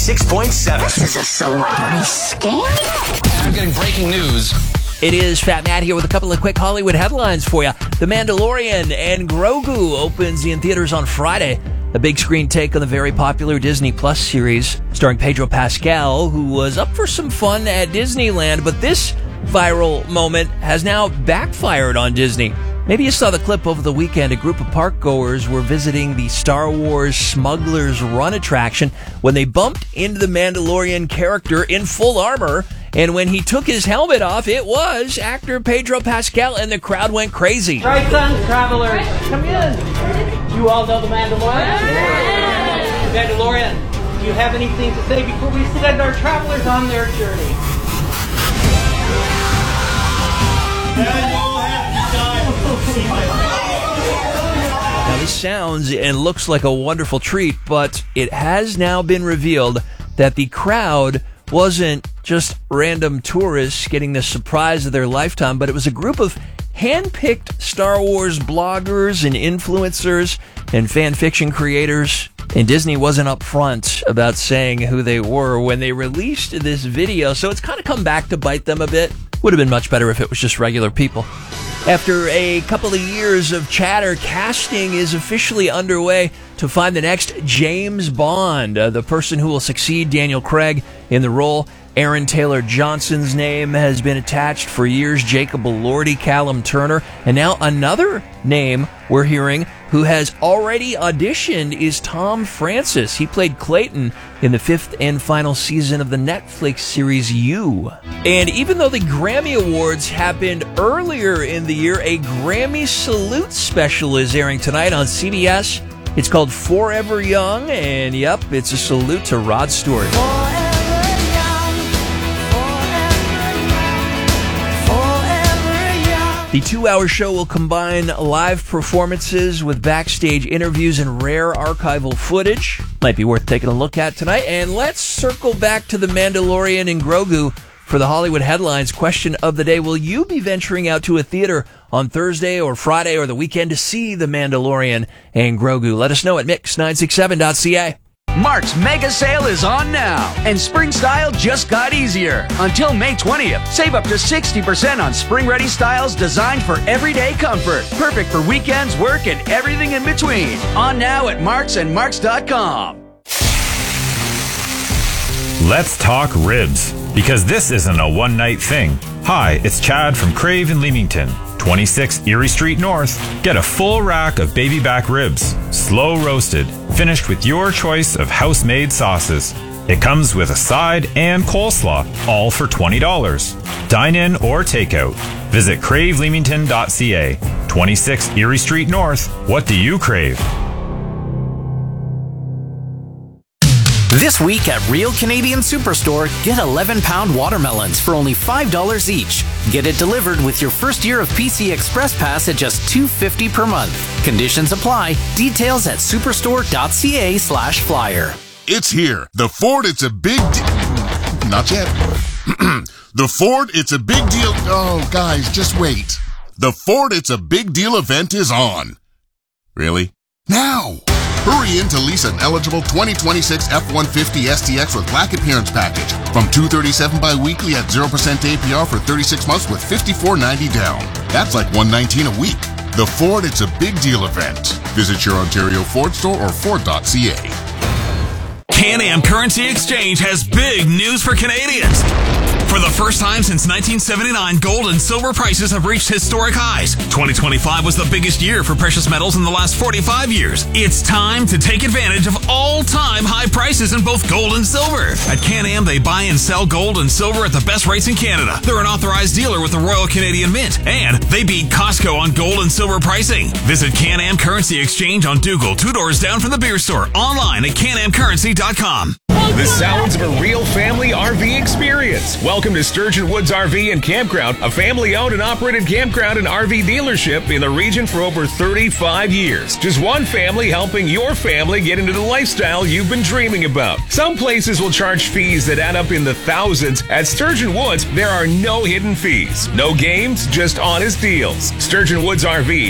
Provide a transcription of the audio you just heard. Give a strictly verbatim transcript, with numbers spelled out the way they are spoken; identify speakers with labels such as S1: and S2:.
S1: ninety-six point seven.
S2: This is a celebrity scam.
S1: I'm getting breaking news.
S3: It is Fat Matt here with a couple of quick Hollywood headlines for you. The Mandalorian and Grogu opens in theaters on Friday. A big screen take on the very popular Disney Plus series starring Pedro Pascal, who was up for some fun at Disneyland, but this viral moment has now backfired on Disney. Maybe you saw the clip over the weekend. A group of parkgoers were visiting the Star Wars Smuggler's Run attraction when they bumped into the Mandalorian character in full armor. And when he took his helmet off, it was actor Pedro Pascal, and the crowd went crazy.
S4: Right on, travelers. Come in. You all know the Mandalorian? Mandalorian, do you have anything to say before we send our travelers on their journey?
S3: Now, this sounds and looks like a wonderful treat, but it has now been revealed that the crowd wasn't just random tourists getting the surprise of their lifetime, but it was a group of hand-picked Star Wars bloggers and influencers and fan fiction creators. And Disney wasn't upfront about saying who they were when they released this video, so it's kind of come back to bite them a bit. Would have been much better if it was just regular people. After a couple of years of chatter, casting is officially underway to find the next James Bond, uh, the person who will succeed Daniel Craig in the role. Aaron Taylor Johnson's name has been attached for years, Jacob Elordi, Callum Turner, and now another name we're hearing who has already auditioned is Tom Francis. He played Clayton in the fifth and final season of the Netflix series You. And even though the Grammy Awards happened earlier in the year, a Grammy Salute special is airing tonight on C B S. It's called Forever Young, and yep, it's a salute to Rod Stewart. The two-hour show will combine live performances with backstage interviews and rare archival footage. Might be worth taking a look at tonight. And let's circle back to The Mandalorian and Grogu for the Hollywood headlines. Question of the day: will you be venturing out to a theater on Thursday or Friday or the weekend to see The Mandalorian and Grogu? Let us know at mix nine six seven dot c a.
S5: Mark's mega sale is on now, and spring style just got easier. Until May twentieth, save up to sixty percent on spring-ready styles designed for everyday comfort. Perfect for weekends, work, and everything in between. On now at Marks and Marks dot com.
S6: Let's talk ribs, because this isn't a one-night thing. Hi, it's Chad from Crave in Leamington. twenty-six Erie Street North. Get a full rack of baby back ribs, slow roasted, finished with your choice of house-made sauces. It comes with a side and coleslaw, all for twenty dollars. Dine in or takeout. Visit crave leamington dot c a. twenty-six Erie Street North. What do you crave?
S7: This week at Real Canadian Superstore, get eleven pound watermelons for only five dollars each. Get it delivered with your first year of P C Express Pass at just two dollars and fifty cents per month. Conditions apply. Details at superstore dot c a slash flyer.
S8: It's here. The Ford It's a Big Deal. Not yet. The Ford It's a Big Deal. Oh, guys, just wait. The Ford It's a Big Deal event is on. Really? Now! Hurry in to lease an eligible twenty twenty-six F one fifty S T X with Black Appearance Package from two hundred thirty-seven dollars bi-weekly at zero percent A P R for thirty-six months with fifty-four ninety down. That's like one hundred nineteen dollars a week. The Ford It's a Big Deal event. Visit your Ontario Ford store or ford dot c a.
S9: Can-Am Currency Exchange has big news for Canadians. For the first time since nineteen seventy-nine, gold and silver prices have reached historic highs. twenty twenty-five was the biggest year for precious metals in the last forty-five years. It's time to take advantage of all-time high prices in both gold and silver. At Can-Am, they buy and sell gold and silver at the best rates in Canada. They're an authorized dealer with the Royal Canadian Mint, and they beat Costco on gold and silver pricing. Visit Can-Am Currency Exchange on Dougal, two doors down from the beer store, online at can am currency dot com.
S10: The sounds of a real family R V experience. Welcome to Sturgeon Woods R V and Campground, a family-owned and operated campground and R V dealership in the region for over thirty-five years. Just one family helping your family get into the lifestyle you've been dreaming about. Some places will charge fees that add up in the thousands. At Sturgeon Woods, there are no hidden fees. No games, just honest deals. Sturgeon Woods R V,